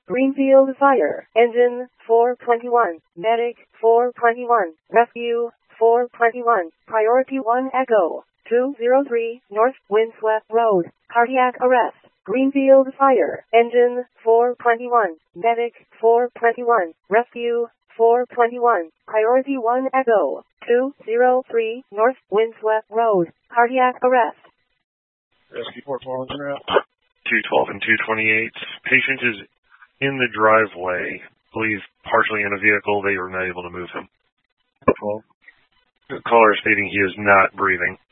Greenfield Fire. Engine 421. Medic 421. Rescue 421. Priority 1 Echo 203 North Windswept Road. Cardiac arrest. Greenfield Fire. Engine 421. Medic 421. Rescue 421. Priority 1 Echo 203 North Windswept Road. Cardiac arrest. Rescue 412 is route. 212 and 228. Patient is in the driveway. I believe partially in a vehicle. They were not able to move him. 12. The caller is stating he is not breathing.